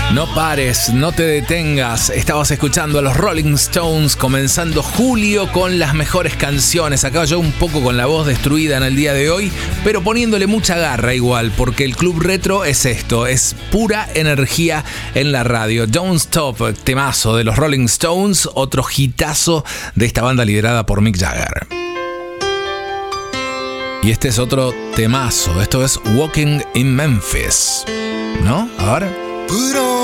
No pares, no te detengas. Estabas escuchando a los Rolling Stones comenzando julio con las mejores canciones. Acá yo un poco con la voz destruida en el día de hoy, pero poniéndole mucha garra igual, porque el Club Retro es esto, es pura energía en la radio. Don't Stop, temazo de los Rolling Stones, otro hitazo de esta banda liderada por Mick Jagger. Y este es otro temazo, esto es Walking in Memphis, ¿no? Ahora.